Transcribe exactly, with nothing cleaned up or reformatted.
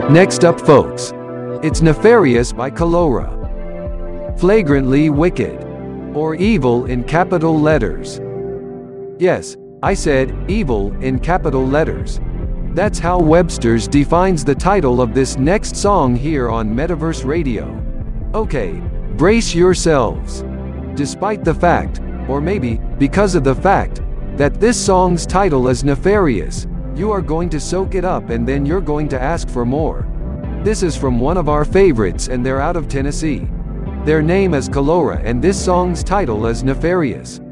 Next up, folks, it's Nefarious by Kalora. Flagrantly wicked, or evil in capital letters. Yes, I said evil in capital letters. That's how Webster's defines the title of this next song here on Metaverse Radio. Okay, brace yourselves. Despite the fact, or maybe because of the fact, that this song's title is nefarious, you are going to soak it up and then you're going to ask for more. This is from one of our favorites and they're out of Tennessee. Their name is Kalora and this song's title is Nefarious.